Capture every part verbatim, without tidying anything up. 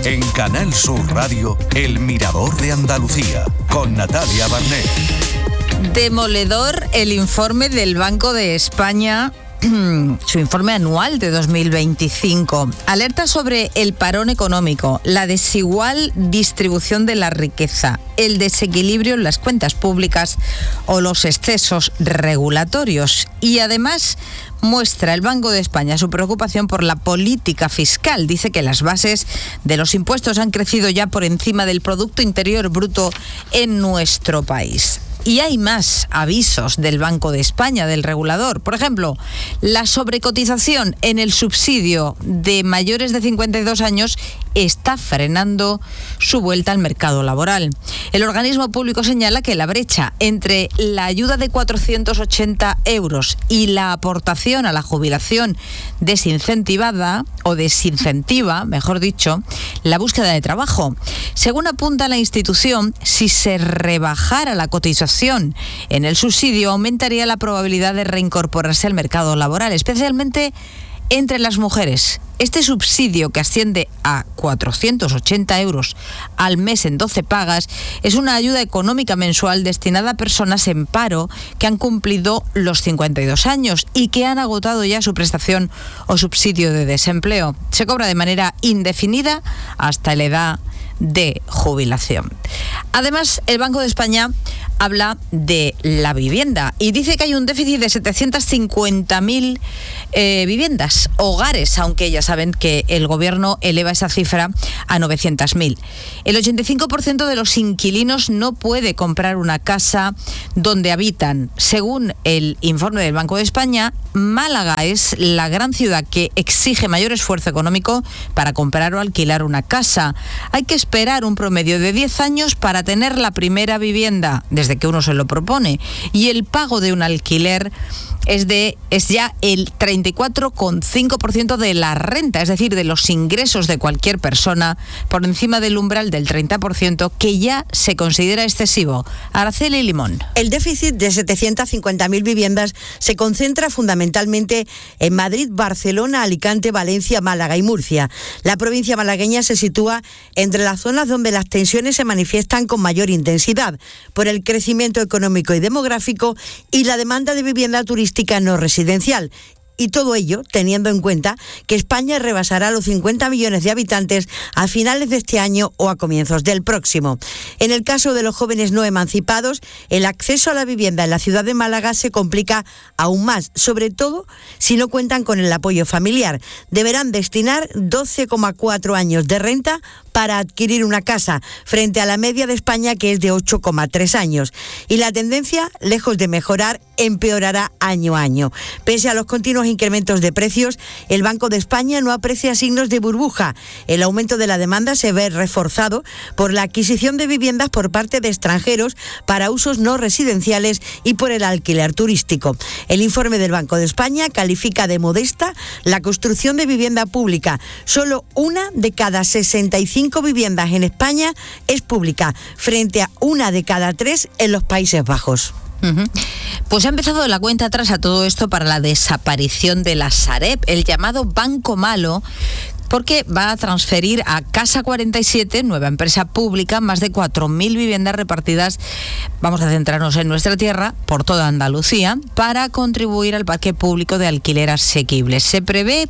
En Canal Sur Radio, El Mirador de Andalucía, con Natalia Barnés. Demoledor el informe del Banco de España, su informe anual de dos mil veinticinco. Alerta sobre el parón económico, la desigual distribución de la riqueza, el desequilibrio en las cuentas públicas o los excesos regulatorios. Y además muestra el Banco de España su preocupación por la política fiscal. Dice que las bases de los impuestos han crecido ya por encima del Producto Interior Bruto en nuestro país. Y hay más avisos del Banco de España, del regulador. Por ejemplo, la sobrecotización en el subsidio de mayores de cincuenta y dos años está frenando su vuelta al mercado laboral. El organismo público señala que la brecha entre la ayuda de cuatrocientos ochenta euros y la aportación a la jubilación desincentivada, o desincentiva, mejor dicho, la búsqueda de trabajo. Según apunta la institución, si se rebajara la cotización en el subsidio, aumentaría la probabilidad de reincorporarse al mercado laboral, especialmente entre las mujeres. Este subsidio, que asciende a cuatrocientos ochenta euros al mes en doce pagas, es una ayuda económica mensual destinada a personas en paro que han cumplido los cincuenta y dos años y que han agotado ya su prestación o subsidio de desempleo. Se cobra de manera indefinida hasta la edad de jubilación. Además, el Banco de España habla de la vivienda y dice que hay un déficit de setecientas cincuenta mil eh, viviendas, hogares, aunque ya saben que el gobierno eleva esa cifra a novecientas mil. El ochenta y cinco por ciento de los inquilinos no puede comprar una casa donde habitan. Según el informe del Banco de España, Málaga es la gran ciudad que exige mayor esfuerzo económico para comprar o alquilar una casa. Hay que esperar un promedio de diez años para tener la primera vivienda, desde que uno se lo propone, y el pago de un alquiler es de es ya el treinta y cuatro coma cinco por ciento de la renta, es decir, de los ingresos de cualquier persona, por encima del umbral del treinta por ciento, que ya se considera excesivo. Araceli Limón. El déficit de setecientas cincuenta mil viviendas se concentra fundamentalmente en Madrid, Barcelona, Alicante, Valencia, Málaga y Murcia. La provincia malagueña se sitúa entre las zonas donde las tensiones se manifiestan con mayor intensidad por el crecimiento económico y demográfico y la demanda de vivienda turística no residencial. Y todo ello teniendo en cuenta que España rebasará los cincuenta millones de habitantes a finales de este año o a comienzos del próximo. En el caso de los jóvenes no emancipados, el acceso a la vivienda en la ciudad de Málaga se complica aún más, sobre todo si no cuentan con el apoyo familiar. Deberán destinar doce coma cuatro años de renta para adquirir una casa, frente a la media de España, que es de ocho coma tres años. Y la tendencia, lejos de mejorar, empeorará año a año. Pese a los continuos incrementos de precios, el Banco de España no aprecia signos de burbuja. El aumento de la demanda se ve reforzado por la adquisición de viviendas por parte de extranjeros para usos no residenciales y por el alquiler turístico. El informe del Banco de España califica de modesta la construcción de vivienda pública. Solo una de cada sesenta y cinco viviendas en España es pública, frente a una de cada tres en los Países Bajos. Uh-huh. Pues ha empezado la cuenta atrás a todo esto para la desaparición de la Sareb, el llamado Banco Malo, porque va a transferir a Casa cuarenta y siete, nueva empresa pública, más de cuatro mil viviendas repartidas, vamos a centrarnos en nuestra tierra, por toda Andalucía, para contribuir al parque público de alquiler asequible. Se prevé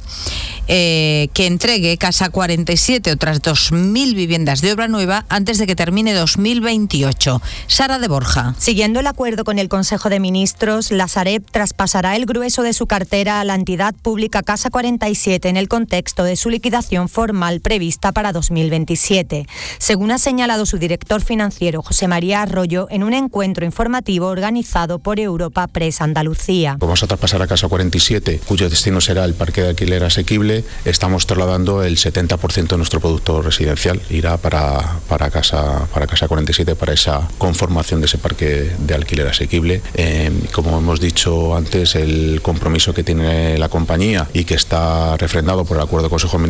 eh, que entregue Casa cuarenta y siete otras dos mil viviendas de obra nueva antes de que termine dos mil veintiocho. Sara de Borja. Siguiendo el acuerdo con el Consejo de Ministros, la Sareb traspasará el grueso de su cartera a la entidad pública Casa cuarenta y siete en el contexto de su liquidación formal prevista para dos mil veintisiete. Según ha señalado su director financiero, José María Arroyo, en un encuentro informativo organizado por Europa Press Andalucía. Vamos a traspasar a Casa cuarenta y siete, cuyo destino será el parque de alquiler asequible. Estamos trasladando el setenta por ciento de nuestro producto residencial. Irá para, para, casa, para Casa cuarenta y siete, para esa conformación de ese parque de alquiler asequible. Eh, como hemos dicho antes, el compromiso que tiene la compañía y que está refrendado por el acuerdo del Consejo de Ministros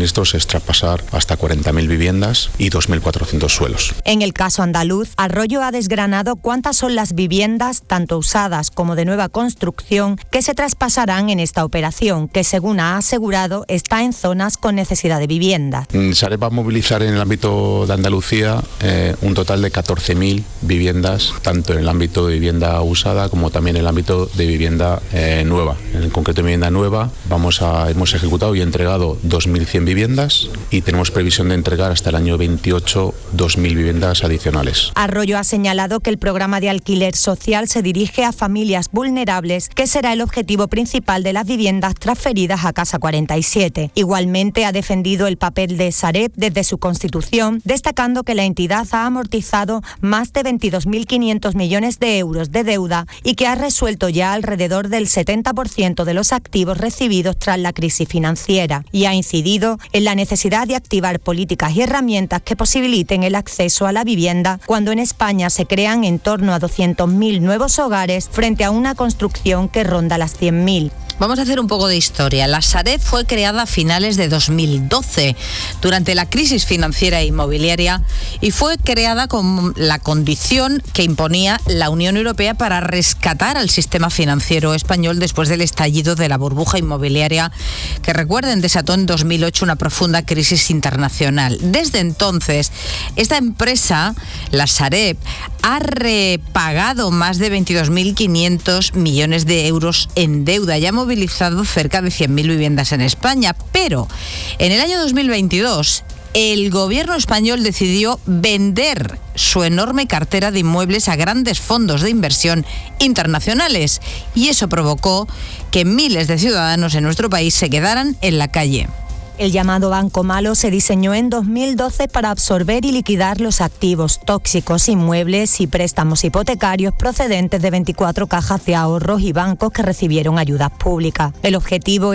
suministros es traspasar hasta cuarenta mil viviendas y dos mil cuatrocientos suelos. En el caso andaluz, Arroyo ha desgranado cuántas son las viviendas, tanto usadas como de nueva construcción, que se traspasarán en esta operación, que según ha asegurado está en zonas con necesidad de vivienda. Sareb va a movilizar en el ámbito de Andalucía eh, un total de catorce mil viviendas, tanto en el ámbito de vivienda usada como también en el ámbito de vivienda eh, nueva. En concreto, en vivienda nueva vamos a, hemos ejecutado y entregado dos mil cien viviendas y tenemos previsión de entregar hasta el año veintiocho dos mil viviendas adicionales. Arroyo ha señalado que el programa de alquiler social se dirige a familias vulnerables, que será el objetivo principal de las viviendas transferidas a Casa cuarenta y siete. Igualmente ha defendido el papel de Sareb desde su constitución, destacando que la entidad ha amortizado más de veintidós mil quinientos millones de euros de deuda y que ha resuelto ya alrededor del setenta por ciento de los activos recibidos tras la crisis financiera, y ha incidido en la necesidad de activar políticas y herramientas que posibiliten el acceso a la vivienda cuando en España se crean en torno a doscientos mil nuevos hogares frente a una construcción que ronda las cien mil. Vamos a hacer un poco de historia. La Sareb fue creada a finales de dos mil doce, durante la crisis financiera e inmobiliaria, y fue creada con la condición que imponía la Unión Europea para rescatar al sistema financiero español después del estallido de la burbuja inmobiliaria que, recuerden, desató en dos mil ocho una profunda crisis internacional. Desde entonces, esta empresa, la Sareb, ha repagado más de veintidós mil quinientos millones de euros en deuda y ha movilizado cerca de cien mil viviendas en España. Pero en el año dos mil veintidós, el gobierno español decidió vender su enorme cartera de inmuebles a grandes fondos de inversión internacionales, y eso provocó que miles de ciudadanos en nuestro país se quedaran en la calle. El llamado Banco Malo se diseñó en dos mil doce para absorber y liquidar los activos tóxicos, inmuebles y préstamos hipotecarios procedentes de veinticuatro cajas de ahorros y bancos que recibieron ayudas públicas. El objetivo